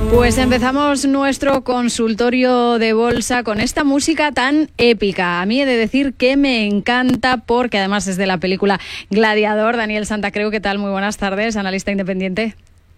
Pues empezamos nuestro consultorio de bolsa con esta música tan épica. A mí he de decir que me encanta porque además es de la película Gladiador. Daniel Santacreu, ¿qué tal? Muy buenas tardes, analista independiente.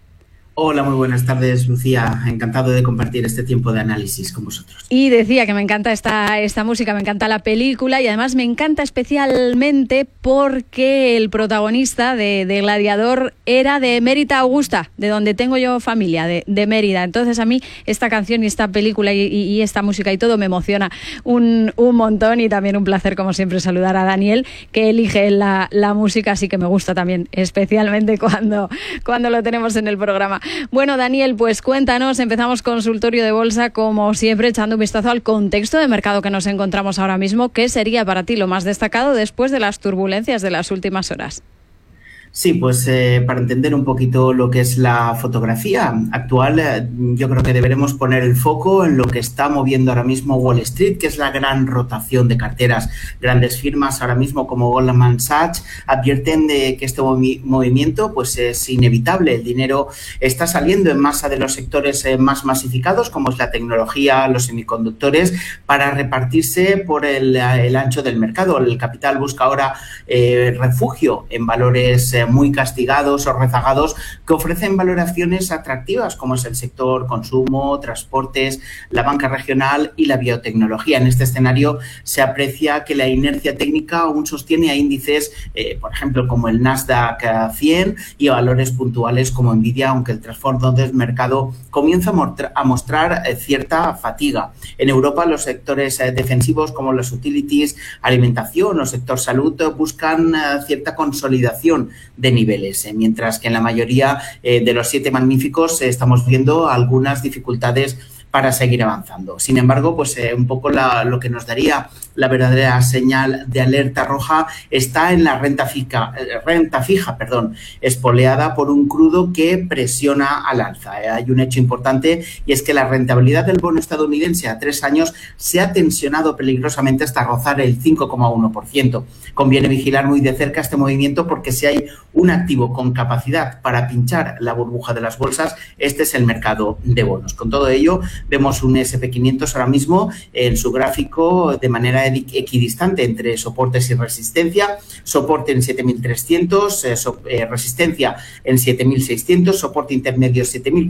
Hola, muy buenas tardes, Lucía. Encantado de compartir este tiempo de análisis con vosotros. Y decía que me encanta esta música, me encanta la película y además me encanta especialmente porque el protagonista de Gladiador era de Mérida Augusta, de donde tengo yo familia, de Mérida. Entonces a mí esta canción y esta película y esta música y todo me emociona un montón, y también un placer, como siempre, saludar a Daniel, que elige la música, así que me gusta también, especialmente cuando lo tenemos en el programa. Bueno, Daniel, pues cuéntanos, empezamos consultorio de bolsa, como siempre, echando un vistazo al contexto de mercado que nos encontramos ahora mismo. ¿Qué sería para ti lo más destacado después de las turbulencias de las últimas horas? Sí, pues para entender un poquito lo que es la fotografía actual, yo creo que deberemos poner el foco en lo que está moviendo ahora mismo Wall Street, que es la gran rotación de carteras. Grandes firmas ahora mismo como Goldman Sachs advierten de que este movimiento pues es inevitable. El dinero está saliendo en masa de los sectores más masificados, como es la tecnología, los semiconductores, para repartirse por el ancho del mercado. El capital busca ahora refugio en valores muy castigados o rezagados que ofrecen valoraciones atractivas, como es el sector consumo, transportes, la banca regional y la biotecnología. En este escenario se aprecia que la inercia técnica aún sostiene a índices, por ejemplo, como el Nasdaq 100 y a valores puntuales como Nvidia, aunque el trasfondo del mercado comienza a mostrar cierta fatiga. En Europa, los sectores defensivos como los utilities, alimentación o sector salud buscan cierta consolidación de niveles, mientras que en la mayoría de los 7 magníficos estamos viendo algunas dificultades para seguir avanzando. Sin embargo, pues un poco lo que nos daría la verdadera señal de alerta roja está en la renta fija, espoleada por un crudo que presiona al alza. Hay un hecho importante, y es que la rentabilidad del bono estadounidense a 3 años se ha tensionado peligrosamente hasta rozar el 5,1%. Conviene vigilar muy de cerca este movimiento, porque si hay un activo con capacidad para pinchar la burbuja de las bolsas, este es el mercado de bonos. Con todo ello, vemos un S&P 500 ahora mismo en su gráfico de manera equidistante entre soportes y resistencia. Soporte en 7.300, resistencia en 7.600, soporte intermedio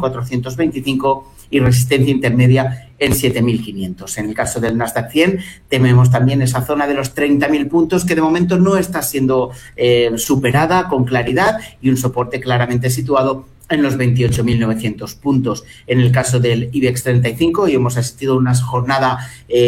7.425 y resistencia intermedia en 7.500. En el caso del Nasdaq 100 tememos también esa zona de los 30.000 puntos que de momento no está siendo superada con claridad, y un soporte claramente situado en los 28.900 puntos. En el caso del IBEX 35, y hemos asistido a una jornada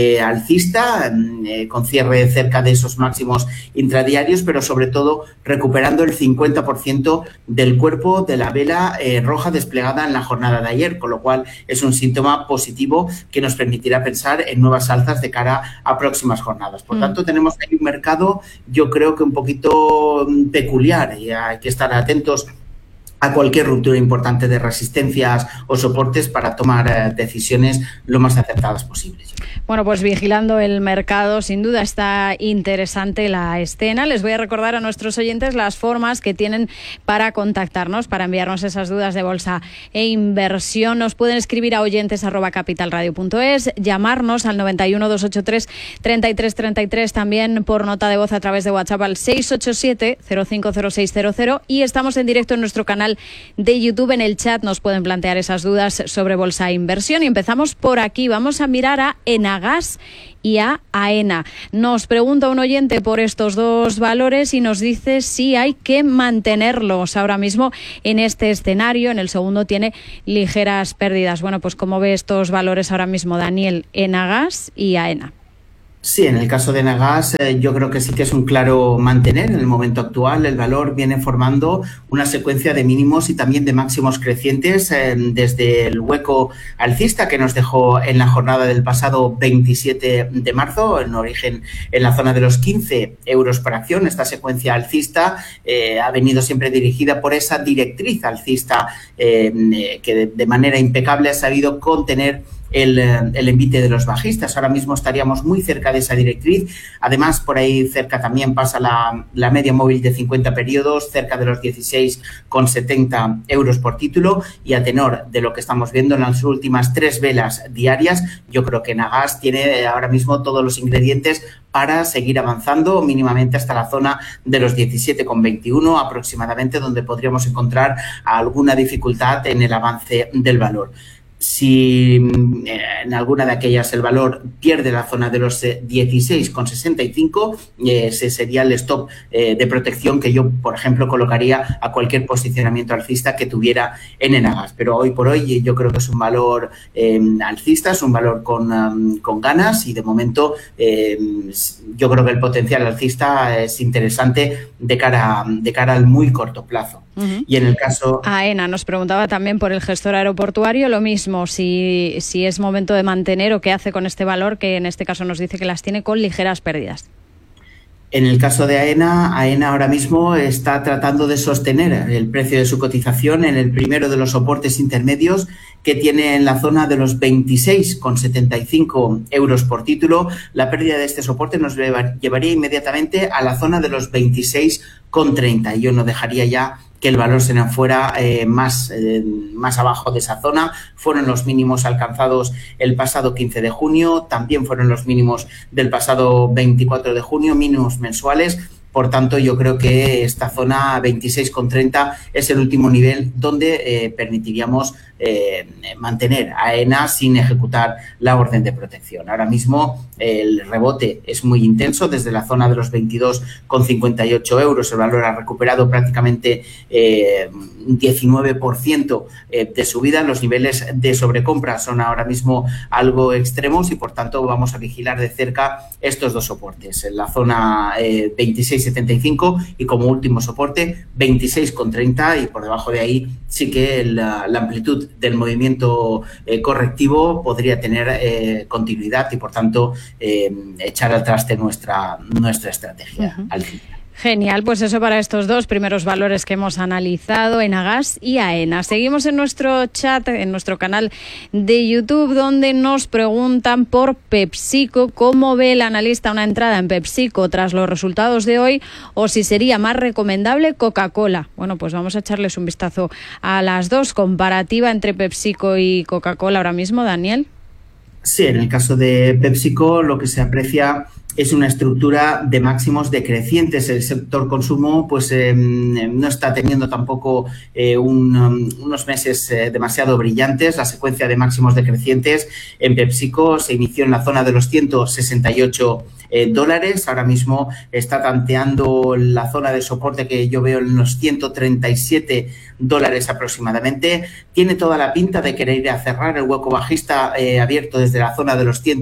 alcista con cierre cerca de esos máximos intradiarios, pero sobre todo recuperando el 50% del cuerpo de la vela roja desplegada en la jornada de ayer, con lo cual es un síntoma positivo que nos permitirá pensar en nuevas alzas de cara a próximas jornadas. Por tanto, tenemos ahí un mercado, yo creo que un poquito peculiar, y hay que estar atentos a cualquier ruptura importante de resistencias o soportes para tomar decisiones lo más acertadas posibles. Bueno, pues vigilando el mercado, sin duda está interesante la escena. Les voy a recordar a nuestros oyentes las formas que tienen para contactarnos, para enviarnos esas dudas de bolsa e inversión. Nos pueden escribir a oyentes@capitalradio.es, llamarnos al 91 283 3333, también por nota de voz a través de WhatsApp al 687 050600, y estamos en directo en nuestro canal de YouTube. En el chat nos pueden plantear esas dudas sobre bolsa e inversión, y empezamos por aquí. Vamos a mirar a Enagas y a AENA. Nos pregunta un oyente por estos dos valores y nos dice si hay que mantenerlos ahora mismo en este escenario. En el segundo tiene ligeras pérdidas. Bueno, pues ¿cómo ve estos valores ahora mismo, Daniel, Enagas y AENA? Sí, en el caso de Enagas yo creo que sí que es un claro mantener. En el momento actual el valor viene formando una secuencia de mínimos y también de máximos crecientes desde el hueco alcista que nos dejó en la jornada del pasado 27 de marzo, en origen en la zona de los 15 euros por acción. Esta secuencia alcista ha venido siempre dirigida por esa directriz alcista que de manera impecable ha sabido contener el envite de los bajistas. Ahora mismo estaríamos muy cerca cerca de esa directriz. Además, por ahí cerca también pasa la media móvil de 50 periodos, cerca de los 16,70 euros por título, y a tenor de lo que estamos viendo en las últimas 3 velas diarias, yo creo que Nagas tiene ahora mismo todos los ingredientes para seguir avanzando mínimamente hasta la zona de los 17,21 aproximadamente, donde podríamos encontrar alguna dificultad en el avance del valor. Si en alguna de aquellas el valor pierde la zona de los 16,65, ese sería el stop de protección que yo, por ejemplo, colocaría a cualquier posicionamiento alcista que tuviera en Enagas. Pero hoy por hoy yo creo que es un valor alcista, es un valor con ganas, y de momento yo creo que el potencial alcista es interesante de cara al muy corto plazo. Y en el caso... AENA nos preguntaba también por el gestor aeroportuario, lo mismo, si es momento de mantener o qué hace con este valor, que en este caso nos dice que las tiene con ligeras pérdidas. En el caso de AENA ahora mismo está tratando de sostener el precio de su cotización en el primero de los soportes intermedios, que tiene en la zona de los 26,75 euros por título. La pérdida de este soporte nos llevaría inmediatamente a la zona de los 26,30. Yo no dejaría ya que el valor se nos fuera más abajo de esa zona. Fueron los mínimos alcanzados el pasado 15 de junio, también fueron los mínimos del pasado 24 de junio, mínimos mensuales. Por tanto, yo creo que esta zona 26,30 es el último nivel donde permitiríamos mantener a AENA sin ejecutar la orden de protección. Ahora mismo el rebote es muy intenso desde la zona de los 22,58 euros. El valor ha recuperado prácticamente un 19% de subida. Los niveles de sobrecompra son ahora mismo algo extremos y, por tanto, vamos a vigilar de cerca estos dos soportes. En la zona 26,75 y como último soporte 26,30, y por debajo de ahí sí que la amplitud del movimiento correctivo podría tener continuidad y, por tanto, echar al traste nuestra estrategia. Al final. Genial, pues eso para estos dos primeros valores que hemos analizado, Enagas y AENA. Seguimos en nuestro chat, en nuestro canal de YouTube, donde nos preguntan por PepsiCo. ¿Cómo ve el analista una entrada en PepsiCo tras los resultados de hoy, o si sería más recomendable Coca-Cola? Bueno, pues vamos a echarles un vistazo a las dos. Comparativa entre PepsiCo y Coca-Cola ahora mismo, Daniel. Sí, en el caso de PepsiCo lo que se aprecia es una estructura de máximos decrecientes. El sector consumo pues no está teniendo tampoco unos meses demasiado brillantes. La secuencia de máximos decrecientes en PepsiCo se inició en la zona de los 168 dólares. Ahora mismo está tanteando la zona de soporte que yo veo en los 137 dólares aproximadamente. Tiene toda la pinta de querer ir a cerrar el hueco bajista abierto desde la zona de los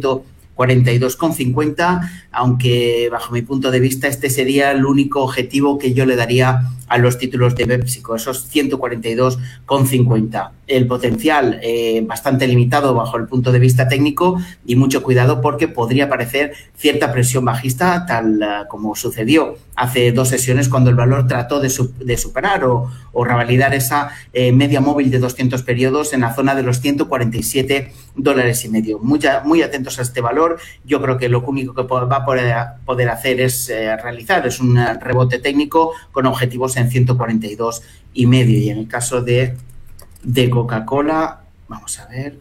142,50, aunque bajo mi punto de vista este sería el único objetivo que yo le daría a los títulos de PepsiCo, esos 142,50. El potencial bastante limitado bajo el punto de vista técnico, y mucho cuidado porque podría aparecer cierta presión bajista, tal como sucedió hace 2 sesiones cuando el valor trató de superar o revalidar esa media móvil de 200 periodos en la zona de los 147 dólares y medio. Muy atentos a este valor. Yo creo que lo único que va a poder hacer es realizar un rebote técnico con objetivos en 142,5. Y en el caso de Coca-Cola, vamos a ver.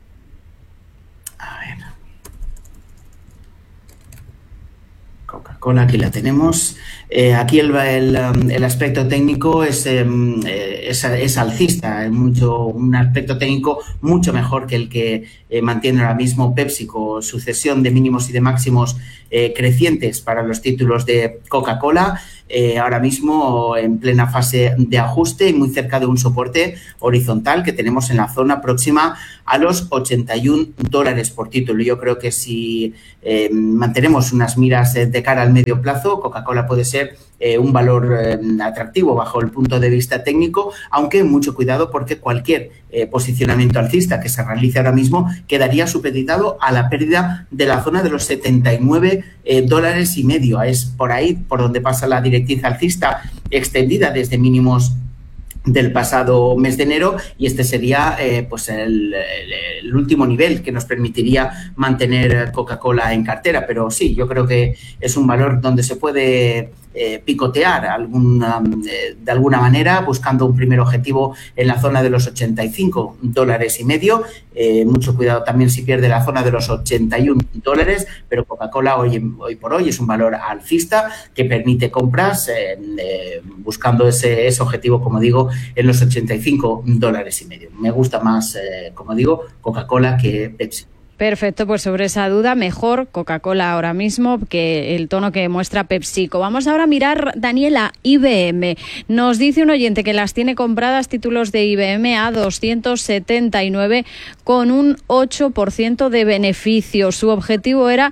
Coca-Cola, aquí la tenemos. Aquí el aspecto técnico es alcista, un aspecto técnico mucho mejor que el que mantiene ahora mismo PepsiCo. Sucesión de mínimos y de máximos crecientes para los títulos de Coca-Cola. Ahora mismo en plena fase de ajuste y muy cerca de un soporte horizontal que tenemos en la zona próxima a los 81 dólares por título. Yo creo que si mantenemos unas miras de cara al medio plazo, Coca-Cola puede ser un valor atractivo bajo el punto de vista técnico, aunque mucho cuidado porque cualquier posicionamiento alcista que se realice ahora mismo quedaría supeditado a la pérdida de la zona de los 79 dólares y medio. Es por ahí por donde pasa la directriz alcista extendida desde mínimos del pasado mes de enero, y este sería pues el último nivel que nos permitiría mantener Coca-Cola en cartera. Pero sí, yo creo que es un valor donde se puede picotear de alguna manera, buscando un primer objetivo en la zona de los $85,50. Mucho cuidado también si pierde la zona de los $81, pero Coca-Cola hoy por hoy es un valor alcista que permite compras buscando ese objetivo, como digo, en los $85,50. Me gusta más, como digo, Coca-Cola que Pepsi. Perfecto, pues sobre esa duda, mejor Coca-Cola ahora mismo que el tono que muestra PepsiCo. Vamos ahora a mirar, Daniela, IBM. Nos dice un oyente que las tiene compradas, títulos de IBM, a 279 con un 8% de beneficio. Su objetivo era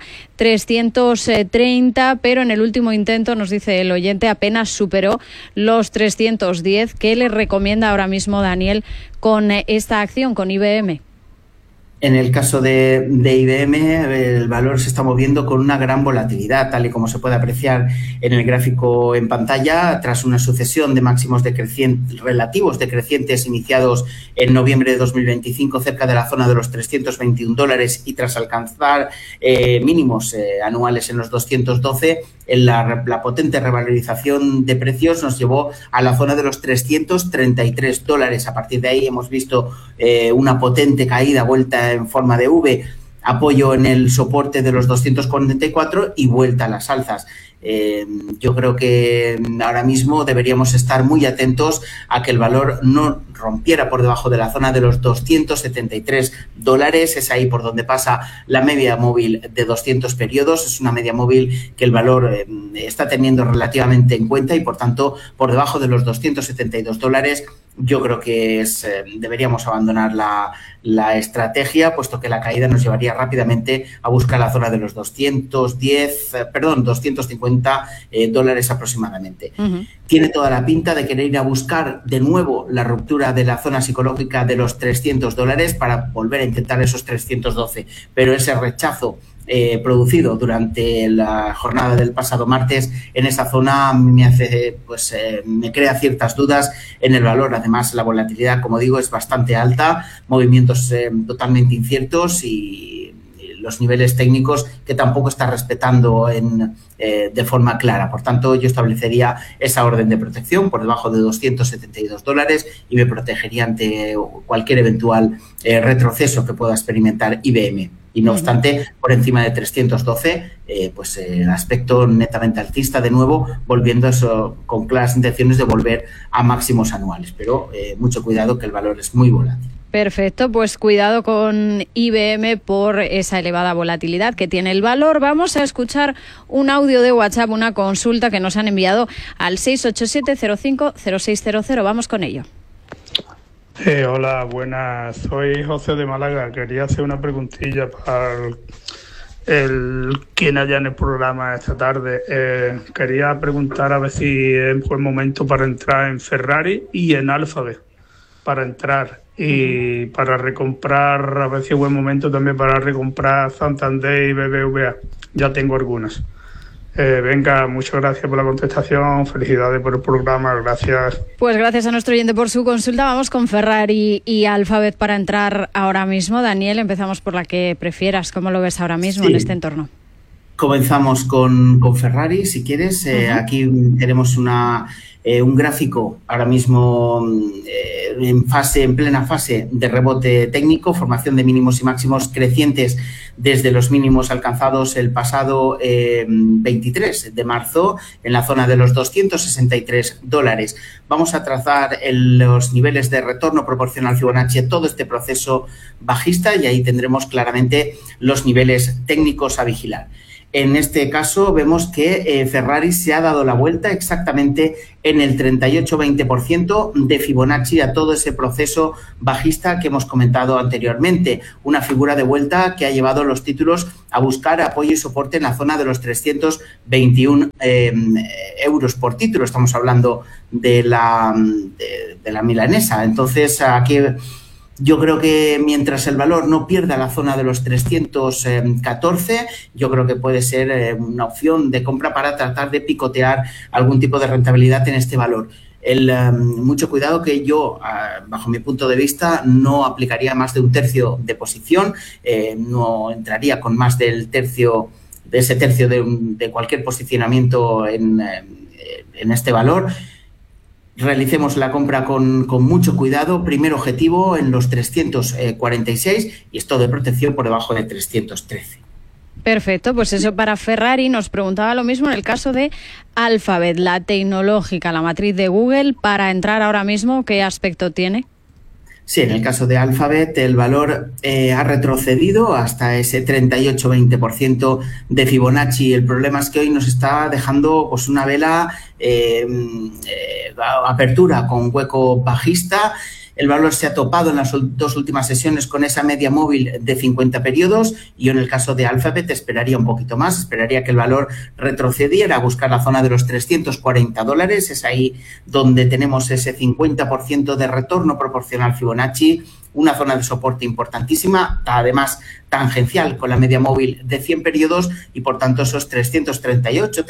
330, pero en el último intento, nos dice el oyente, apenas superó los 310. ¿Qué le recomienda ahora mismo, Daniel, con esta acción, con IBM? En el caso de IBM, el valor se está moviendo con una gran volatilidad, tal y como se puede apreciar en el gráfico en pantalla, tras una sucesión de máximos relativos decrecientes iniciados en noviembre de 2025 cerca de la zona de los $321 y tras alcanzar mínimos anuales en los 212, la potente revalorización de precios nos llevó a la zona de los $333. A partir de ahí hemos visto una potente caída, vuelta en forma de V, apoyo en el soporte de los 244 y vuelta a las alzas. Yo creo que ahora mismo deberíamos estar muy atentos a que el valor no rompiera por debajo de la zona de los $273. Es ahí por donde pasa la media móvil de 200 periodos. Es una media móvil que el valor está teniendo relativamente en cuenta y, por tanto, por debajo de los $272, yo creo que deberíamos abandonar la estrategia, puesto que la caída nos llevaría rápidamente a buscar la zona de los $250 aproximadamente. Uh-huh. Tiene toda la pinta de querer ir a buscar de nuevo la ruptura de la zona psicológica de los $300 para volver a intentar esos 312, pero ese rechazo producido durante la jornada del pasado martes en esa zona me crea ciertas dudas en el valor. Además, la volatilidad, como digo, es bastante alta, movimientos totalmente inciertos y los niveles técnicos que tampoco está respetando de forma clara. Por tanto, yo establecería esa orden de protección por debajo de $272 y me protegería ante cualquier eventual retroceso que pueda experimentar IBM. Y no obstante, por encima de 312, el aspecto netamente alcista, de nuevo, volviendo a eso con claras intenciones de volver a máximos anuales. Pero mucho cuidado, que el valor es muy volátil. Perfecto, pues cuidado con IBM por esa elevada volatilidad que tiene el valor. Vamos a escuchar un audio de WhatsApp, una consulta que nos han enviado al 687-05-0600. Vamos con ello. Hola, buenas. Soy José de Málaga. Quería hacer una preguntilla para quien haya en el programa esta tarde. Quería preguntar a ver si es buen momento para entrar en Ferrari y en Alphabet, para entrar y para recomprar, a ver si es buen momento también para recomprar Santander y BBVA. Ya tengo algunas. Venga, muchas gracias por la contestación, felicidades por el programa, gracias. Pues gracias a nuestro oyente por su consulta. Vamos con Ferrari y Alphabet para entrar ahora mismo. Daniel, empezamos por la que prefieras. ¿Cómo lo ves ahora mismo en este entorno? Comenzamos con Ferrari, si quieres. Aquí tenemos un gráfico ahora mismo en plena fase de rebote técnico, formación de mínimos y máximos crecientes desde los mínimos alcanzados el pasado 23 de marzo en la zona de los $263. Vamos a trazar los niveles de retorno proporcional Fibonacci a todo este proceso bajista y ahí tendremos claramente los niveles técnicos a vigilar. En este caso vemos que Ferrari se ha dado la vuelta exactamente en el 38-20% de Fibonacci a todo ese proceso bajista que hemos comentado anteriormente. Una figura de vuelta que ha llevado los títulos a buscar apoyo y soporte en la zona de los 321 euros por título. Estamos hablando de la milanesa. Entonces, aquí yo creo que mientras el valor no pierda la zona de los 314, yo creo que puede ser una opción de compra para tratar de picotear algún tipo de rentabilidad en este valor. Mucho cuidado que yo, bajo mi punto de vista, no aplicaría más de un tercio de posición, no entraría con más del tercio, de ese tercio de cualquier posicionamiento en este valor. Realicemos la compra con mucho cuidado. Primer objetivo en los 346 y esto de protección por debajo de 313. Perfecto, pues eso para Ferrari. Nos preguntaba lo mismo en el caso de Alphabet, la tecnológica, la matriz de Google, para entrar ahora mismo, ¿qué aspecto tiene? Sí, en el caso de Alphabet el valor ha retrocedido hasta ese 38-20% de Fibonacci. El problema es que hoy nos está dejando pues una vela apertura con hueco bajista. El valor se ha topado en las dos últimas sesiones con esa media móvil de 50 periodos y yo en el caso de Alphabet esperaría un poquito más, esperaría que el valor retrocediera a buscar la zona de los $340. Es ahí donde tenemos ese 50% de retorno proporcional Fibonacci, una zona de soporte importantísima, además tangencial con la media móvil de 100 periodos y por tanto esos $338,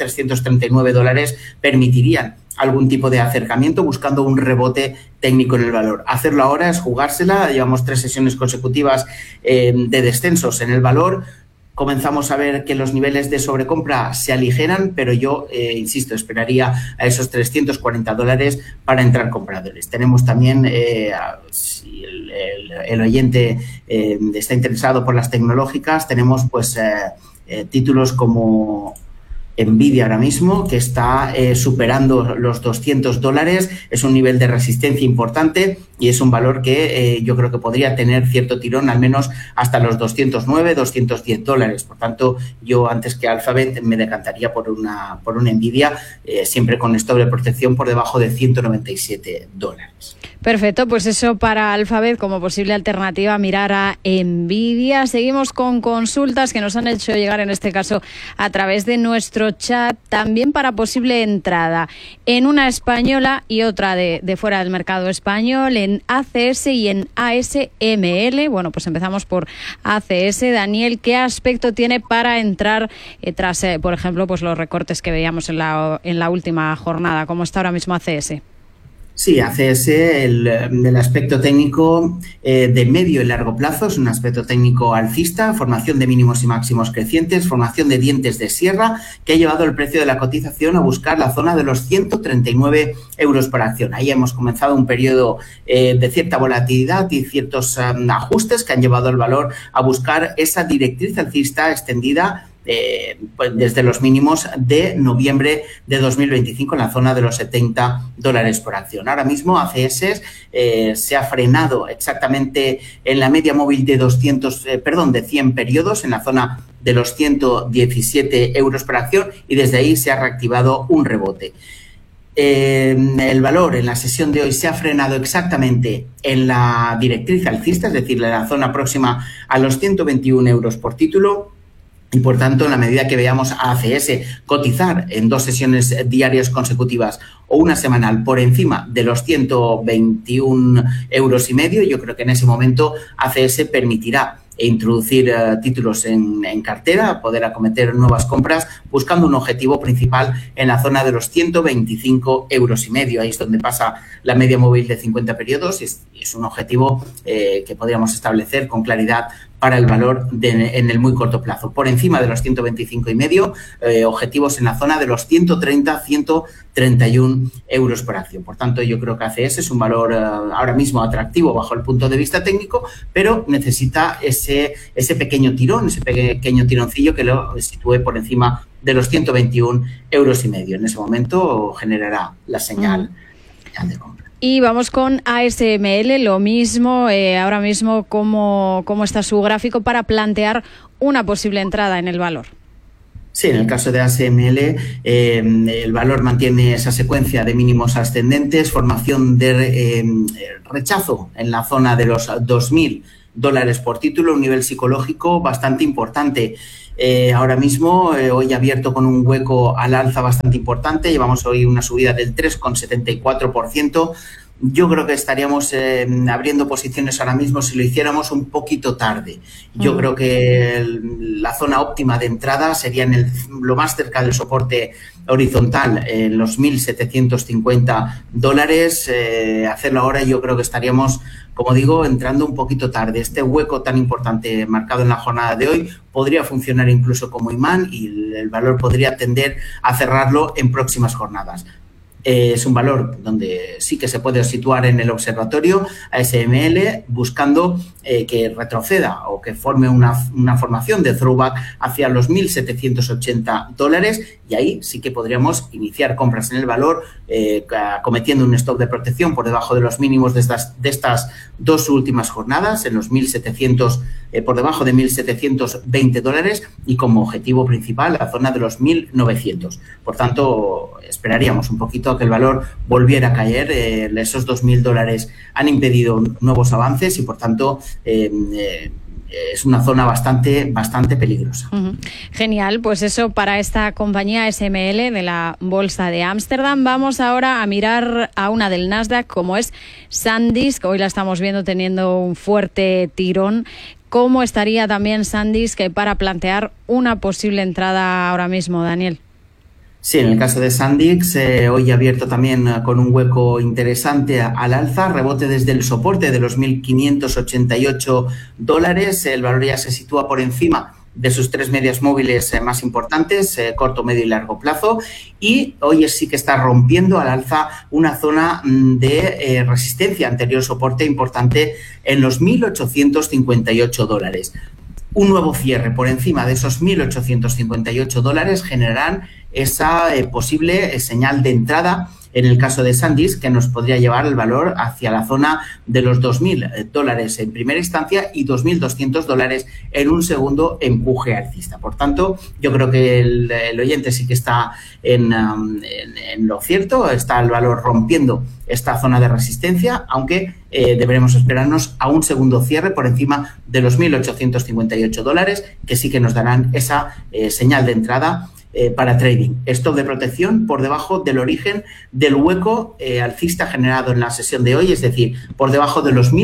$339 permitirían algún tipo de acercamiento buscando un rebote técnico en el valor. Hacerlo ahora es jugársela, llevamos 3 sesiones consecutivas de descensos en el valor. Comenzamos a ver que los niveles de sobrecompra se aligeran, pero yo, insisto, esperaría a esos $340 para entrar compradores. Tenemos también, si el oyente está interesado por las tecnológicas, tenemos pues títulos como Nvidia ahora mismo, que está superando los $200, es un nivel de resistencia importante y es un valor que yo creo que podría tener cierto tirón, al menos hasta los $209, $210. Por tanto, yo antes que Alphabet me decantaría por una Nvidia, siempre con stop de protección por debajo de $197. Perfecto, pues eso para Alphabet como posible alternativa, mirar a Nvidia. Seguimos con consultas que nos han hecho llegar en este caso a través de nuestro chat, también para posible entrada en una española y otra de fuera del mercado español, en ACS y en ASML. Bueno, pues empezamos por ACS. Daniel, ¿qué aspecto tiene para entrar tras, por ejemplo, pues los recortes que veíamos en la última jornada? ¿Cómo está ahora mismo ACS? Sí, ACS, el aspecto técnico de medio y largo plazo es un aspecto técnico alcista, formación de mínimos y máximos crecientes, formación de dientes de sierra, que ha llevado el precio de la cotización a buscar la zona de los 139 euros por acción. Ahí hemos comenzado un periodo de cierta volatilidad y ciertos ajustes que han llevado el valor a buscar esa directriz alcista extendida pues desde los mínimos de noviembre de 2025 en la zona de los $70 por acción. Ahora mismo ACS se ha frenado exactamente en la media móvil de 100 periodos en la zona de los 117 euros por acción y desde ahí se ha reactivado un rebote. El valor en la sesión de hoy se ha frenado exactamente en la directriz alcista, es decir, en la zona próxima a los 121 euros por título. Y, por tanto, en la medida que veamos a ACS cotizar en 2 sesiones diarias consecutivas o una semanal por encima de los 121 euros y medio, yo creo que en ese momento ACS permitirá introducir títulos en cartera, poder acometer nuevas compras, buscando un objetivo principal en la zona de los 125 euros y medio. Ahí es donde pasa la media móvil de 50 periodos y es un objetivo que podríamos establecer con claridad para el valor en el muy corto plazo. Por encima de los 125 y medio, objetivos en la zona de los 130, 131 euros por acción. Por tanto, yo creo que ACS es un valor ahora mismo atractivo bajo el punto de vista técnico, pero necesita ese pequeño tirón, ese pequeño tironcillo que lo sitúe por encima de los 121 euros y medio. En ese momento generará la señal de compra. Y vamos con ASML, lo mismo, ahora mismo, ¿cómo está su gráfico para plantear una posible entrada en el valor? Sí, en el caso de ASML, el valor mantiene esa secuencia de mínimos ascendentes, formación de rechazo en la zona de los $2.000 por título, un nivel psicológico bastante importante. Ahora mismo, hoy abierto con un hueco al alza bastante importante, llevamos hoy una subida del 3,74%, yo creo que estaríamos abriendo posiciones ahora mismo si lo hiciéramos un poquito tarde. Yo creo que la zona óptima de entrada sería lo más cerca del soporte horizontal, en los $1.750. Hacerlo ahora yo creo que estaríamos, como digo, entrando un poquito tarde. Este hueco tan importante marcado en la jornada de hoy podría funcionar incluso como imán y el valor podría tender a cerrarlo en próximas jornadas. Es un valor donde sí que se puede situar en el observatorio ASML buscando que retroceda o que forme una formación de throwback hacia los $1.780 y ahí sí que podríamos iniciar compras en el valor cometiendo un stop de protección por debajo de los mínimos de estas dos últimas jornadas en los 1.700 por debajo de $1.720 y como objetivo principal la zona de los 1.900. Por tanto, esperaríamos un poquito a que el valor volviera a caer. Esos $2.000 han impedido nuevos avances y, por tanto, es una zona bastante peligrosa. Genial, pues eso para esta compañía SML de la Bolsa de Ámsterdam. Vamos ahora a mirar a una del Nasdaq como es SanDisk. Hoy la estamos viendo teniendo un fuerte tirón. ¿Cómo estaría también SanDisk para plantear una posible entrada ahora mismo, Daniel? Sí, en el caso de SanDisk, hoy abierto también con un hueco interesante al alza, rebote desde el soporte de los $1.588. El valor ya se sitúa por encima de sus tres medias móviles más importantes, corto, medio y largo plazo, y hoy sí que está rompiendo al alza una zona de resistencia, anterior soporte importante en los $1.858. Un nuevo cierre por encima de esos $1.858 generarán esa posible señal de entrada en el caso de SanDisk, que nos podría llevar el valor hacia la zona de los $2.000 en primera instancia y $2.200 en un segundo empuje alcista. Por tanto, yo creo que el oyente sí que está en lo cierto, está el valor rompiendo esta zona de resistencia, aunque deberemos esperarnos a un segundo cierre por encima de los $1.858, que sí que nos darán esa señal de entrada para trading. Stop de protección por debajo del origen del hueco alcista generado en la sesión de hoy, es decir, por debajo de los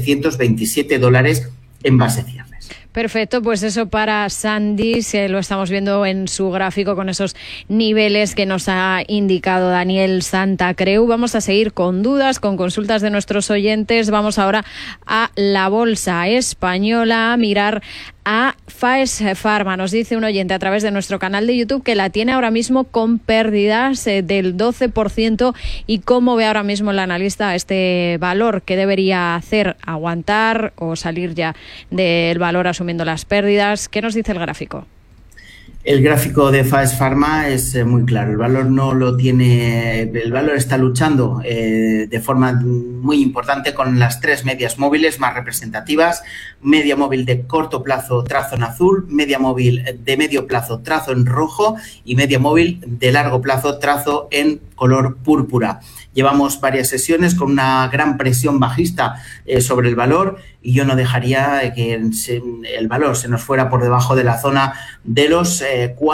$1.727 en base cierres. Perfecto, pues eso para SanDisk, lo estamos viendo en su gráfico con esos niveles que nos ha indicado Daniel Santacreu. Vamos a seguir con dudas, con consultas de nuestros oyentes. Vamos ahora a la bolsa española, a mirar a Faes Farma. Nos dice un oyente a través de nuestro canal de YouTube que la tiene ahora mismo con pérdidas del 12% y cómo ve ahora mismo el analista este valor. ¿Qué debería hacer? ¿Aguantar o salir ya del valor asumiendo las pérdidas? ¿Qué nos dice el gráfico? El gráfico de Faes Farma es muy claro. El valor no lo tiene, el valor está luchando de forma muy importante con las tres medias móviles más representativas: media móvil de corto plazo, trazo en azul; media móvil de medio plazo, trazo en rojo; y media móvil de largo plazo, trazo en color púrpura. Llevamos varias sesiones con una gran presión bajista sobre el valor y yo no dejaría que el valor se nos fuera por debajo de la zona de los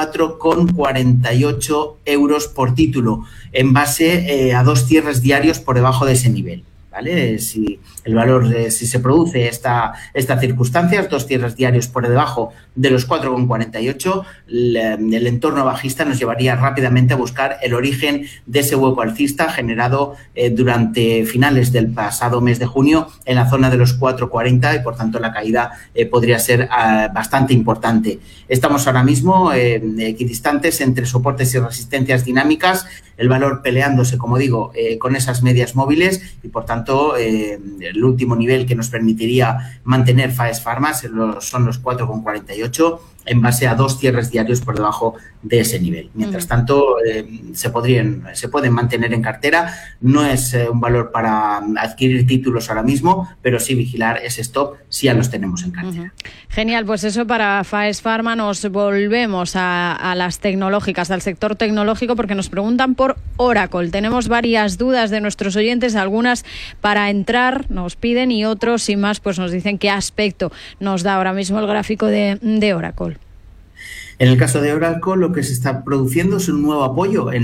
4,48 euros por título en base a dos cierres diarios por debajo de ese nivel. ¿Vale? Si el valor, si se produce esta circunstancia, dos cierres diarios por debajo de los 4,48, el entorno bajista nos llevaría rápidamente a buscar el origen de ese hueco alcista generado durante finales del pasado mes de junio en la zona de los 4,40 y por tanto la caída podría ser bastante importante. Estamos ahora mismo equidistantes entre soportes y resistencias dinámicas, el valor peleándose, como digo, con esas medias móviles y por tanto el último nivel que nos permitiría mantener Faes Farma son los 4,48 en base a dos cierres diarios por debajo de ese nivel. Mientras tanto, se pueden mantener en cartera. No es un valor para adquirir títulos ahora mismo, pero sí vigilar ese stop si ya los tenemos en cartera. Genial, pues eso para Faes Farma. Nos volvemos a las tecnológicas, al sector tecnológico, porque nos preguntan por Oracle. Tenemos varias dudas de nuestros oyentes, algunas para entrar nos piden y otros, sin más, pues nos dicen qué aspecto nos da ahora mismo el gráfico de Oracle. En el caso de Oracle, lo que se está produciendo es un nuevo apoyo en